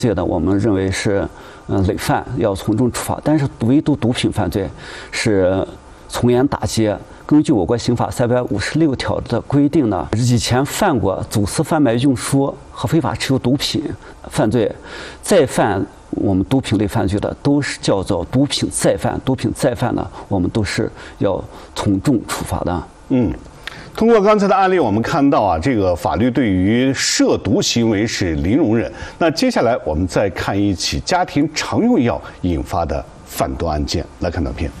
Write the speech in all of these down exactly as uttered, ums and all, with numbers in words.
这个呢，我们认为是，嗯，累犯要从重处罚，但是唯独毒品犯罪是从严打击。根据我国刑法三百五十六条的规定呢，以前犯过走私、贩卖、运输和非法持有毒品犯罪，再犯我们毒品类犯罪的，都是叫做毒品再犯。毒品再犯呢，我们都是要从重处罚的。 嗯。通过刚才的案例，我们看到啊，这个法律对于涉毒行为是零容忍。那接下来我们再看一起家庭常用药引发的贩毒案件，来看短片。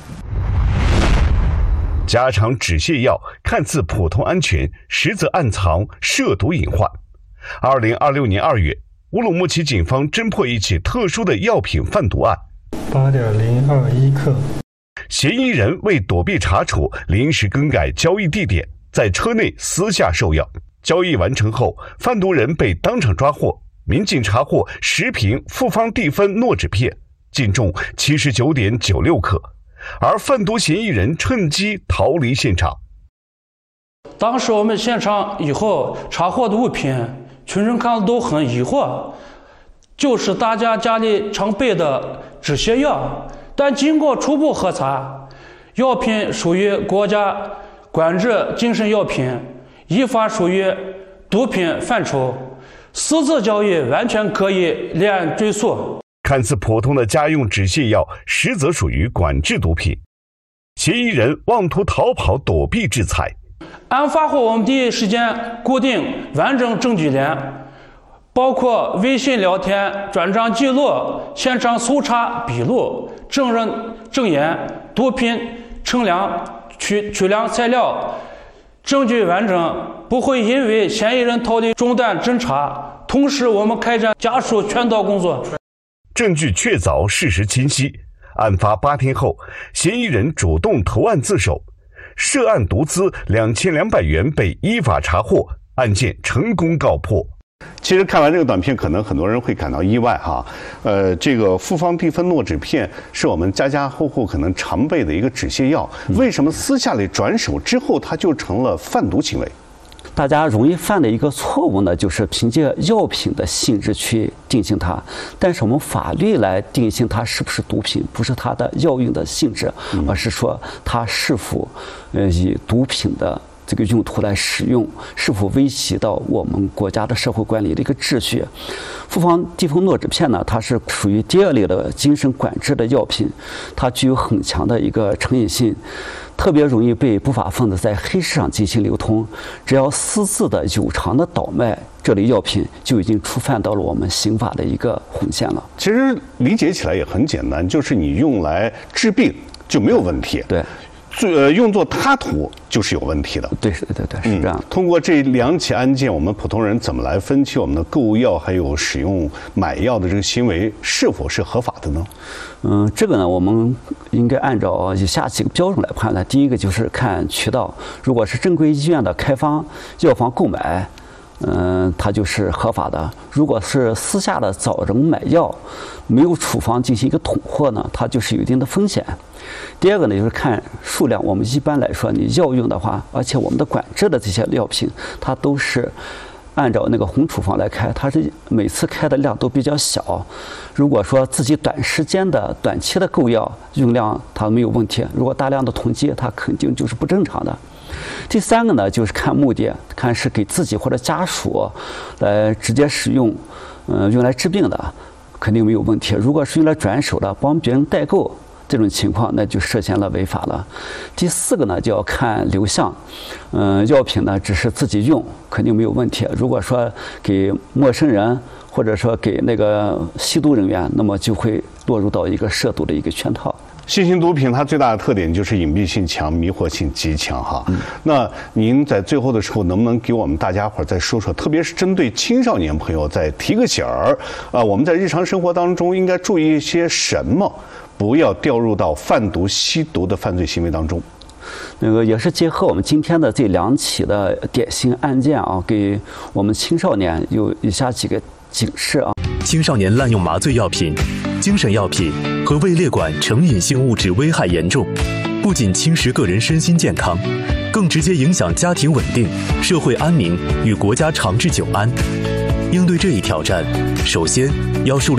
家常止泻药看似普通安全，实则暗藏涉毒隐患。二零二六年二月，乌鲁木齐警方侦破一起特殊的药品贩毒案， 八点零二一克。 嫌疑人为躲避查处，临时更改交易地点，在车内私下售药。交易完成后，贩毒人被当场抓获。民警查获十瓶复方地芬诺酯片，净重七十九点九六克，而贩毒嫌疑人趁机逃离现场。 当时我们现场以后查获的物品，群众看了都很疑惑，就是大家家里常备的止泻药，但经过初步核查，药品属于国家管制精神药品，依法属于毒品范畴，私自交易完全可以立案追诉。 看似普通的家用止泻药，实则属于管制毒品。嫌疑人妄图逃跑躲避制裁。 案发后，我们第一时间固定完整证据链，包括微信聊天、转账记录、现场搜查笔录、证人证言、毒品称量、取取量材料，证据完整，不会因为嫌疑人逃离中断侦查。同时，我们开展家属劝导工作。 证据确凿，事实清晰。案发八天后，嫌疑人主动投案自首，涉案毒资两千两百元被依法查获，案件成功告破。 其实看完这个短片，可能很多人会感到意外哈。呃，这个复方地芬诺酯片是我们家家户户可能常备的一个止泻药，为什么私下里转手之后，它就成了贩毒行为？ 大家容易犯的一个错误呢，就是凭借药品的性质去定性它，但是我们法律来定性它是不是毒品，不是它的药用的性质，而是说它是否呃以毒品的这个用途来使用，是否威胁到我们国家的社会管理的一个秩序。复方地芬诺酯片呢，它是属于第二类的精神管制的药品，它具有很强的一个成瘾性，特别容易被不法分子在黑市上进行流通。只要私自的有偿的倒卖这类药品，就已经触犯到了我们刑法的一个红线了。 其实理解起来也很简单，就是你用来治病就没有问题。 对。 最呃用作他途就是有问题的。 对，是对对，是这样、嗯。 通过这两起案件，我们普通人怎么来分析我们的购药还有使用买药的这个行为是否是合法的呢？ 嗯，这个呢，我们应该按照以下几个标准来判断。第一个就是看渠道，如果是正规医院的开方、药房购买，嗯，它就是合法的。如果是私下的找人买药，没有处方进行一个统货呢，它就是有一定的风险。第二个呢，就是看数量。我们一般来说，你药用的话，而且我们的管制的这些药品，它都是按照那个红处方来开，它是每次开的量都比较小。如果说自己短时间的、短期的购药用量它没有问题，如果大量的囤积，它肯定就是不正常的。第三个呢，就是看目的，看是给自己或者家属来直接使用，嗯、呃，用来治病的，肯定没有问题。如果是用来转手的，帮别人代购，这种情况那就涉嫌了违法了。第四个呢，就要看流向，嗯、呃，药品呢只是自己用，肯定没有问题。如果说给陌生人或者说给那个吸毒人员，那么就会落入到一个涉毒的一个圈套。 新型毒品它最大的特点就是隐蔽性强、迷惑性极强哈。嗯、那您在最后的时候能不能给我们大家伙再说说，特别是针对青少年朋友再提个醒儿啊？我们在日常生活当中应该注意一些什么，不要掉入到贩毒、吸毒的犯罪行为当中。 那个也是结合我们今天的这两起的典型案件啊，给我们青少年有以下几个警示啊。 青少年滥用麻醉药品、精神药品和位列管成瘾性物质危害严重，不仅侵蚀个人身心健康，更直接影响家庭稳定、社会安宁与国家长治久安。应对这一挑战，首先要树立